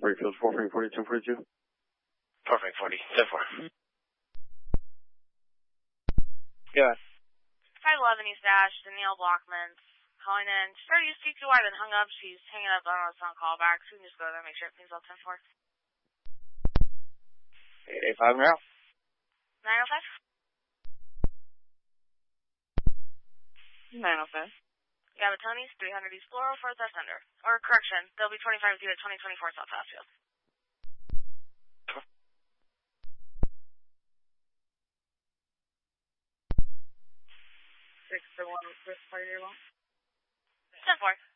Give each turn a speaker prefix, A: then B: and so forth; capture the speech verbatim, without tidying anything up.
A: Brakefield four Frank forty, ten forty-two.
B: four Frank forty, ten four.
C: Yeah.
D: five eleven East Dash, Danielle Blockman. Calling in. She started used to I've been hung up. She's hanging up. I don't know if it's on call back. So we can just go there and make sure everything's all ten four.
C: eight five now.
D: nine oh five?
E: nine oh five.
D: Gabatoni's, three hundred East Floral, fourth S under. Or, correction, they'll be twenty-five with you at twenty twenty-four South Hatfield.
E: six for one, first part of your long.
D: ten four.